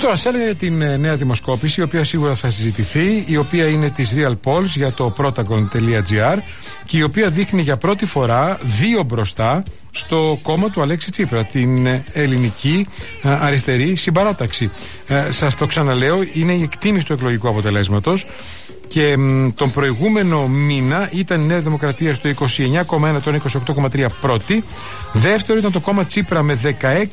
Τώρα, σε έλεγα για την νέα δημοσκόπηση, η οποία σίγουρα θα συζητηθεί, η οποία είναι της Real Polls για το protagon.gr και η οποία δείχνει για πρώτη φορά 2 μπροστά στο κόμμα του Αλέξη Τσίπρα, την ελληνική αριστερή συμπαράταξη. Σας το ξαναλέω, είναι η εκτίμηση του εκλογικού αποτελέσματος. Και τον προηγούμενο μήνα ήταν η Νέα Δημοκρατία στο 29,1, τον 28,3 πρώτη. Δεύτερο ήταν το κόμμα Τσίπρα με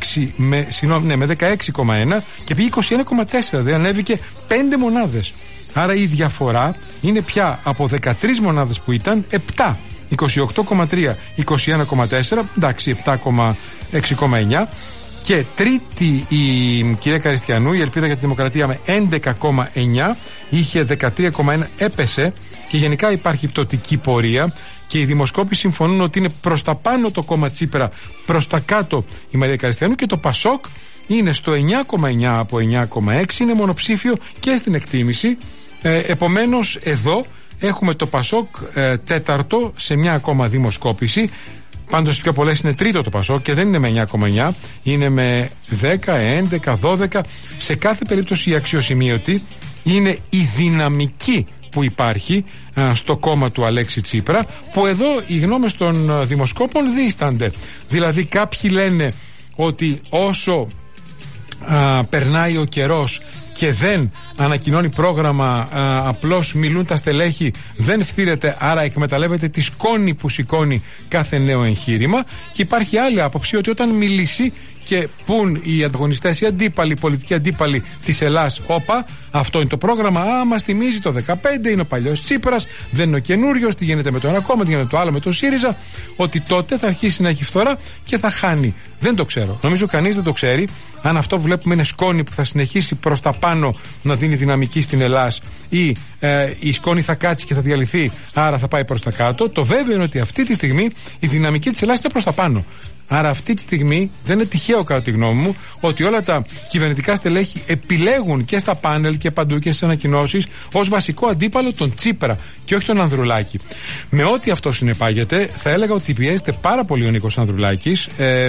16,1 και πήγε 21,4, δηλαδή ανέβηκε 5 μονάδες. Άρα η διαφορά είναι πια από 13 μονάδες που ήταν 7. 28,3, 21,4, εντάξει, 7,6,9. Και τρίτη η κυρία Καριστιανού, η Ελπίδα για τη Δημοκρατία, με 11,9, είχε 13,1, έπεσε και γενικά υπάρχει πτωτική πορεία και οι δημοσκόποι συμφωνούν ότι είναι προς τα πάνω το κόμμα Τσίπρα, προς τα κάτω η Μαρία Καριστιανού, και το Πασόκ είναι στο 9,9 από 9,6, είναι μονοψήφιο και στην εκτίμηση. Επομένως εδώ έχουμε το Πασόκ τέταρτο σε μια ακόμα δημοσκόπηση. Πάντως οι πιο πολλές είναι τρίτο το Πασόκ και δεν είναι με 9,9, είναι με 10, 11, 12. Σε κάθε περίπτωση η αξιοσημείωτη είναι η δυναμική που υπάρχει στο κόμμα του Αλέξη Τσίπρα, που εδώ οι γνώμες των δημοσκόπων δίστανται. Δηλαδή κάποιοι λένε ότι όσο περνάει ο καιρός και δεν ανακοινώνει πρόγραμμα, απλώς μιλούν τα στελέχη, δεν φτύρεται, άρα εκμεταλλεύεται τη σκόνη που σηκώνει κάθε νέο εγχείρημα. Και υπάρχει άλλη άποψη, ότι όταν μιλήσει και πουν οι ανταγωνιστές, οι αντίπαλοι, οι πολιτικοί αντίπαλοι της Ελλάς, όπα, αυτό είναι το πρόγραμμα, μας θυμίζει το 2015, είναι ο παλιός Τσίπρας, δεν είναι ο καινούριος, τι γίνεται με το ένα κόμμα, τι γίνεται με το άλλο, με το ΣΥΡΙΖΑ, ότι τότε θα αρχίσει να έχει φθορά και θα χάνει. Δεν το ξέρω. Νομίζω κανείς δεν το ξέρει. Αν αυτό που βλέπουμε είναι σκόνη που θα συνεχίσει προς τα πάνω να δίνει δυναμική στην Ελλάς, ή η σκόνη θα κάτσει και θα διαλυθεί, άρα θα πάει προς τα κάτω. Το βέβαιο είναι ότι αυτή τη στιγμή η δυναμική της Ελλάς είναι προς τα πάνω. Άρα αυτή τη στιγμή δεν είναι τυχαίο, κατά τη γνώμη μου, ότι όλα τα κυβερνητικά στελέχη επιλέγουν και στα πάνελ και παντού και στις ανακοινώσεις ως βασικό αντίπαλο τον Τσίπρα και όχι τον Ανδρουλάκη. Με ό,τι αυτό συνεπάγεται, θα έλεγα ότι πιέζεται πάρα πολύ ο Νίκος Ανδρουλάκης,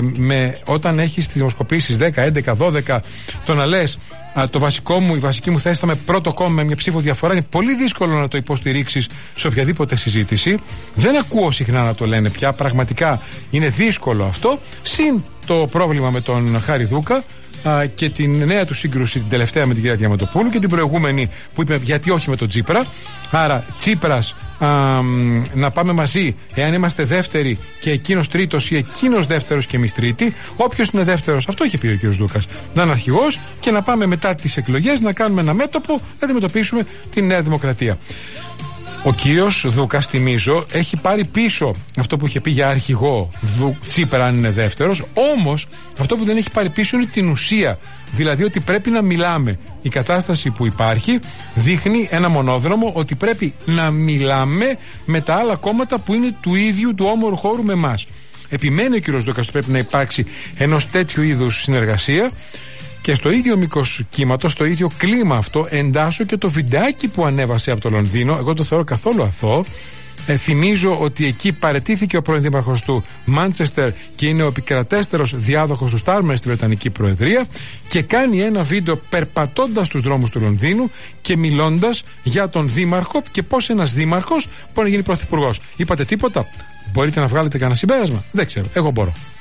όταν έχει στις δημοσκοπήσεις 10, 11, 12 το να λες η βασική μου θέση θα με πρώτο κόμμα με μια ψήφο διαφορά, είναι πολύ δύσκολο να το υποστηρίξεις σε οποιαδήποτε συζήτηση. Δεν ακούω συχνά να το λένε πια, πραγματικά είναι δύσκολο αυτό. Συν το πρόβλημα με τον Χάρη Δούκα και την νέα του σύγκρουση, την τελευταία με την κυρία Διαμαντοπούλου, και την προηγούμενη που είπε γιατί όχι με τον Τσίπρα. Άρα Τσίπρας, να πάμε μαζί εάν είμαστε δεύτεροι και εκείνος τρίτος ή εκείνος δεύτερος και εμείς τρίτοι. Όποιος είναι δεύτερος, αυτό είχε πει ο κ. Δούκας, να είναι αρχηγός και να πάμε μετά τις εκλογές να κάνουμε ένα μέτωπο να αντιμετωπίσουμε την Νέα Δημοκρατία. Ο κύριος Δούκας, θυμίζω, έχει πάρει πίσω αυτό που είχε πει για αρχηγό Τσίπρα αν είναι δεύτερος, όμως αυτό που δεν έχει πάρει πίσω είναι την ουσία. Δηλαδή ότι πρέπει να μιλάμε. Η κατάσταση που υπάρχει δείχνει ένα μονόδρομο, ότι πρέπει να μιλάμε με τα άλλα κόμματα που είναι του ίδιου του όμορου χώρου με εμάς. Επιμένει ο κ. Δούκας ότι πρέπει να υπάρξει ενός τέτοιου είδους συνεργασία. Και στο ίδιο μήκος κύματος, στο ίδιο κλίμα αυτό, εντάσσω και το βιντεάκι που ανέβασε από το Λονδίνο. Εγώ το θεωρώ καθόλου αθώο. Θυμίζω ότι εκεί παραιτήθηκε ο πρώην δήμαρχος του Μάντσεστερ και είναι ο επικρατέστερος διάδοχος του Στάρμερ στη Βρετανική Προεδρία, και κάνει ένα βίντεο περπατώντας στους δρόμους του Λονδίνου και μιλώντας για τον δήμαρχο και πώς ένας δήμαρχος μπορεί να γίνει πρωθυπουργός. Είπατε τίποτα? Μπορείτε να βγάλετε κανένα συμπέρασμα? Δεν ξέρω. Εγώ μπορώ.